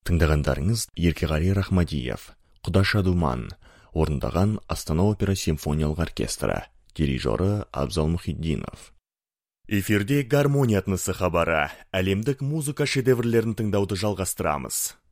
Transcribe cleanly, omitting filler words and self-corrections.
Тыңдағандарыңыз Еркеғали Рахмадиев, Құдаша Думан, орындаған Астана опера симфониялық оркестрі, дирижері Абзал Мұхиддинов. Эфирде гармония атнысы хабары, әлемдік музыка шедеврлерін тыңдауды жалғастырамыз.